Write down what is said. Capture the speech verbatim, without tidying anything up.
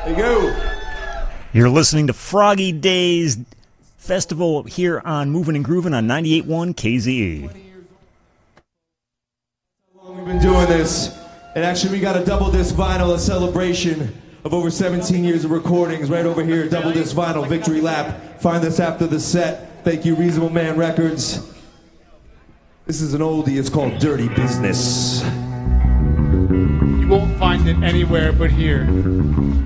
There you go. You're listening to Froggy Days Festival here on Moving and Grooving on ninety-eight point one K Z E. How long we've been doing this. And actually, we got a double disc vinyl, a celebration of over seventeen years of recordings right over here. Double disc vinyl, Victory Lap. Find this after the set. Thank you, Reasonable Man Records. This is an oldie. It's called Dirty Business. You won't find it anywhere but here.